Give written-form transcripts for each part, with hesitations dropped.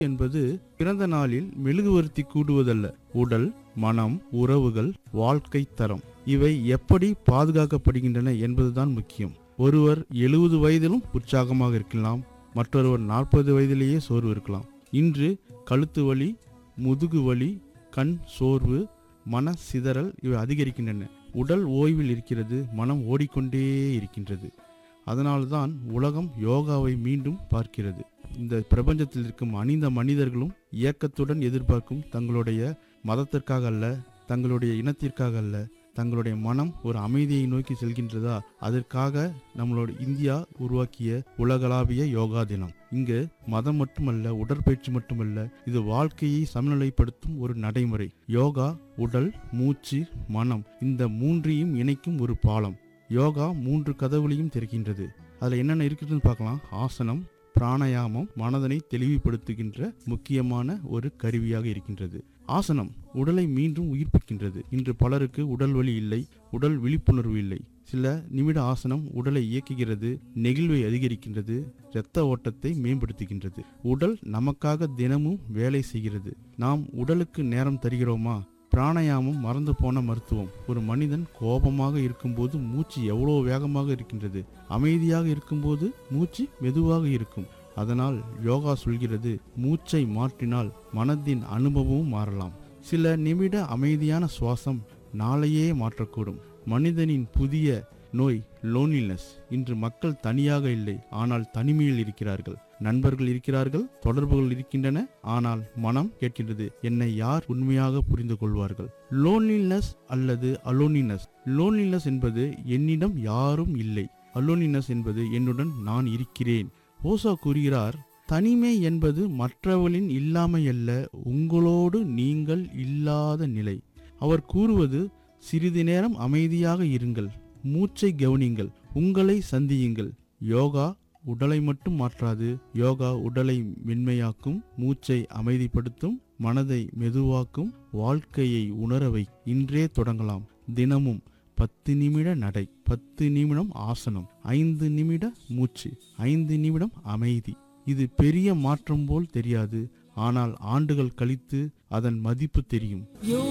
என்பது பிறந்த நாளில் மெழுகுவர்த்தி கூடுவதல்ல. உடல், மனம், உறவுகள், வாழ்க்கை தரம் இவை எப்படி பாதுகாக்கப்படுகின்றன என்பதுதான் முக்கியம். ஒருவர் 70 வயதிலும் உற்சாகமாக இருக்கலாம், மற்றொருவர் 40 வயதிலேயே சோர்வு இருக்கலாம். இன்று கழுத்து வலி, முதுகு வலி, கண் சோர்வு, மன சிதறல் இவை அதிகரிக்கின்றன. உடல் ஓய்வில் இருக்கிறது, மனம் ஓடிக்கொண்டே இருக்கின்றது. அதனால்தான் உலகம் யோகாவை மீண்டும் பார்க்கிறது. இந்த பிரபஞ்சத்தில் இருக்கும் அனைந்த மனிதர்களும் இயக்கத்துடன் எதிர்பார்க்கும் தங்களுடைய மதத்திற்காக அல்ல, தங்களுடைய இனத்திற்காக அல்ல, தங்களுடைய மனம் ஒரு அமைதியை நோக்கி செல்கின்றதா, அதற்காக நம்மளோட இந்தியா உருவாக்கிய உலகளாவிய யோகா தினம். இங்கு மதம் மட்டுமல்ல, உடற்பயிற்சி மட்டுமல்ல, இது வாழ்க்கையை சமநிலைப்படுத்தும் ஒரு நடைமுறை. யோகா உடல், மூச்சு, மனம் இந்த மூன்றையும் இணைக்கும் ஒரு பாலம். யோகா 3 கதவுகளையும் திறக்கின்றது. அதில் என்னென்ன இருக்குதுன்னு பார்க்கலாம். ஆசனம், பிராணாயாமம் மனதனை தெளிவுபடுத்துகின்ற முக்கியமான ஒரு கருவியாக இருக்கின்றது. ஆசனம் உடலை மீண்டும் உயிர்ப்பிக்கின்றது. இன்று பலருக்கு உடல் வலி இல்லை, உடல் விழிப்புணர்வு இல்லை. சில நிமிட ஆசனம் உடலை இயக்குகிறது, நெகிழ்வை அதிகரிக்கின்றது, இரத்த ஓட்டத்தை மேம்படுத்துகின்றது. உடல் நமக்காக தினமும் வேலை செய்கிறது. நாம் உடலுக்கு நேரம் தருகிறோமா? பிராணாயாமம் மறந்து போன மருத்துவம். ஒரு மனிதன் கோபமாக இருக்கும்போது மூச்சு எவ்வளோ வேகமாக இருக்கின்றது, அமைதியாக இருக்கும்போது மூச்சு மெதுவாக இருக்கும். அதனால் யோகா சொல்கிறது, மூச்சை மாற்றினால் மனதின் அனுபவமும் மாறலாம். சில நிமிட அமைதியான சுவாசம் நாளையே மாற்றக்கூடும். மனிதனின் புதிய நோய் லோன்லினஸ். இன்று மக்கள் தனியாக இல்லை, ஆனால் தனிமையில் இருக்கிறார்கள். நண்பர்கள் இருக்கிறார்கள், தொடர்புகள் இருக்கின்றன, ஆனால் மனம் கேட்கின்றது, என்னை யார் உண்மையாக புரிந்து கொள்வார்கள்? லோன்லினஸ் அல்லது அலோனினஸ். லோன்லினஸ் என்பது என்னிடம் யாரும் இல்லை, அலோனினஸ் என்பது என்னுடன் நான் இருக்கிறேன். ஓசோ கூறுகிறார், தனிமை என்பது மற்றவர்களின் இல்லாமை அல்ல, உங்களோடு நீங்கள் இல்லாத நிலை. அவர் கூறுவது, சிறிது நேரம் அமைதியாக இருங்கள், மூச்சை கவனிங்கள், உங்களை சந்தியுங்கள். யோகா உடலை மட்டும் மாற்றாது, யோகா உடலை மென்மையாக்கும், மூச்சை அமைதிப்படுத்தும், மனதை மெதுவாக்கும், வாழ்க்கையை உணரவை. இன்றே தொடங்கலாம். தினமும் 10 நிமிட நடை, 10 நிமிடம் ஆசனம், 5 நிமிட மூச்சு, 5 நிமிடம் அமைதி. இது பெரிய மாற்றம் போல் தெரியாது, ஆனால் ஆண்டுகள் கழித்து அதன் மதிப்பு தெரியும்.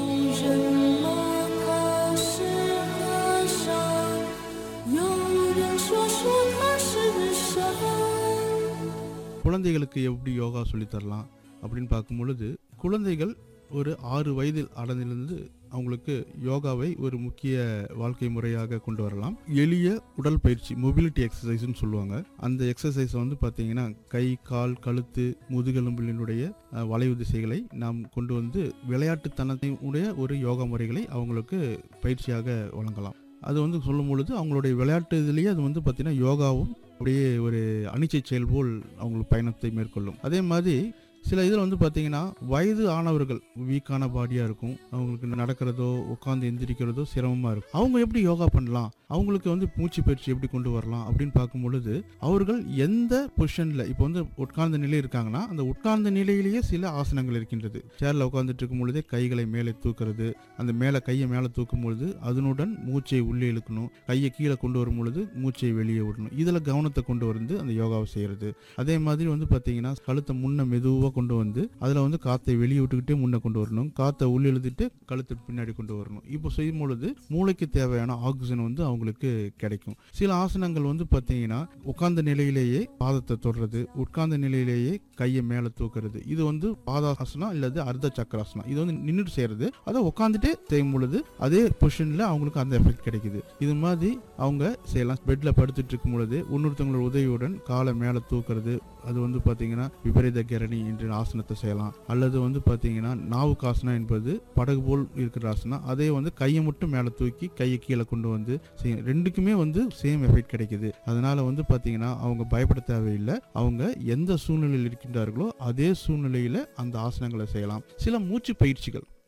குழந்தைகளுக்கு எப்படி யோகா சொல்லித்தரலாம் அப்படின்னு பார்க்கும் பொழுது, குழந்தைகள் ஒரு 6 வயதில் அடைந்திலிருந்து அவங்களுக்கு யோகாவை ஒரு முக்கிய வாழ்க்கை முறையாக கொண்டு வரலாம். எளிய உடல் பயிற்சி, மொபிலிட்டி எக்ஸசைஸ்ன்னு சொல்லுவாங்க. அந்த எக்ஸசைஸ் வந்து பார்த்தீங்கன்னா கை, கால், கழுத்து, முதுகெலும்பினுடைய வளைவு திசைகளை நாம் கொண்டு வந்து விளையாட்டுத்தனத்தினுடைய ஒரு யோகா முறைகளை அவங்களுக்கு பயிற்சியாக வழங்கலாம். அது வந்து சொல்லும் பொழுது அவங்களுடைய விளையாட்டு இதுலேயே அது வந்து பார்த்தீங்கன்னா யோகாவும் அப்படியே ஒரு அனிச்சை செயல் போல் அவங்களுக்கு பயணத்தை மேற்கொள்ளும். அதே மாதிரி சில இதில் வந்து பார்த்தீங்கன்னா வயது ஆனவர்கள் வீக்கான பாடியாக இருக்கும், அவங்களுக்கு நடக்கிறதோ உட்காந்து எந்திரிக்கிறதோ சிரமமாக இருக்கும். அவங்க எப்படி யோகா பண்ணலாம், அவங்களுக்கு வந்து மூச்சு பயிற்சி எப்படி கொண்டு வரலாம் அப்படின்னு பார்க்கும் பொழுது, அவர்கள் எந்த பொசிஷனில் இப்போ வந்து உட்கார்ந்த நிலை இருக்காங்கன்னா அந்த உட்கார்ந்த நிலையிலேயே சில ஆசனங்கள் இருக்கின்றது. சேரில் உட்காந்துட்டு இருக்கும் பொழுதே கைகளை மேலே தூக்குறது, அந்த மேலே கையை மேலே தூக்கும் பொழுது அதனுடன் மூச்சை உள்ளே இழுக்கணும், கையை கீழே கொண்டு வரும் பொழுது மூச்சை வெளியே விடணும். இதில் கவனத்தை கொண்டு வந்து அந்த யோகாவை செய்கிறது. அதே மாதிரி வந்து பார்த்தீங்கன்னா கழுத்தை முன்ன மெதுவாக கொண்டு வந்து அதில் வந்து காற்றை வெளியே விட்டுக்கிட்டே முன்னே கொண்டு வரணும், காற்றை உள்ளே இழுத்துட்டு கழுத்தை பின்னாடி கொண்டு வரணும். இப்போ செய்யும் பொழுது மூளைக்கு தேவையான ஆக்சிஜன் வந்து அவங்களுக்கு கிடைக்கும். சில ஆசனங்கள் வந்து பார்த்தீங்கன்னா உட்கார்ந்த நிலையிலேயே பாதத்தை தொடுறது, உட்கார்ந்த நிலையிலேயே கையை மேலே தூக்குறது, இது வந்து பாதாசனம் அல்லது அர்த்த சக்கராசனம். இது வந்து நின்றுட்டு செய்யறது, அதை உட்காந்துட்டே செய்யும் பொழுது அதே பொசிஷன்ல அவங்களுக்கு அந்த எஃபெக்ட் கிடைக்குது. இது மாதிரி அவங்க செய்யலாம். பெட்ல படுத்துட்டு இருக்கும் பொழுது இன்னொருத்தவங்களோட உதவியுடன் காலை மேலே தூக்குறது, அது வந்து பார்த்தீங்கன்னா விபரீத கரணி என்ற ஆசனத்தை செய்யலாம். அல்லது வந்து பார்த்தீங்கன்னா நாவுக்காசனம் என்பது படகு போல் இருக்கிற ஆசனம், அதே வந்து கையை மட்டும் மேலே தூக்கி கையை கீழே கொண்டு வந்து செய்யும். ரெண்டுக்குமே வந்து சேம் எஃபெக்ட் கிடைக்குது. அதனால வந்து பார்த்தீங்கன்னா அவங்க பயப்பட தேவையில்லை. அவங்க எந்த சூழ்நிலையில் இருக்கின்றார்களோ அதே சூழ்நிலையில அந்த ஆசனங்களை செய்யலாம். சில மூச்சு பயிற்சிகள்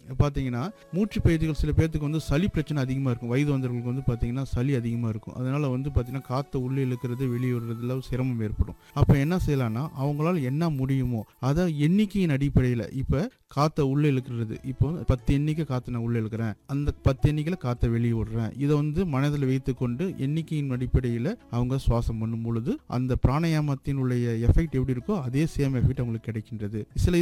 பார்த்தீங்கன்னா மூச்சு பயிற்சிகள் சில பேர்த்துக்கு வந்து சளி பிரச்சனை அதிகமாக இருக்கும். வயது வந்தவர்களுக்கு வந்து பார்த்தீங்கன்னா சளி அதிகமாக இருக்கும். அதனால வந்து பார்த்தீங்கன்னா காற்றை உள்ளே இழுக்கிறது வெளியே விடுறதுல சிரமம் ஏற்படும். அப்போ என்ன செய்யலாம்னா அவங்களால என்ன முடியுமோ அதை எண்ணிக்கையின் அடிப்படையில் இப்போ காற்றை உள்ளே இழுக்கிறது, இப்போ 10 எண்ணிக்கை காற்றை நான் உள்ளே இழுக்கிறேன், அந்த 10 எண்ணிக்கையில் காற்றை வெளியே விடுறேன், இதை வந்து மனதில் வைத்துக்கொண்டு எண்ணிக்கையின் அடிப்படையில் அவங்க சுவாசம் பண்ணும் பொழுது அந்த பிராணாயாமத்தினுடைய எஃபெக்ட் எப்படி இருக்கோ அதே சேம் எஃபெக்ட் அவங்களுக்கு கிடைக்கின்றது. சில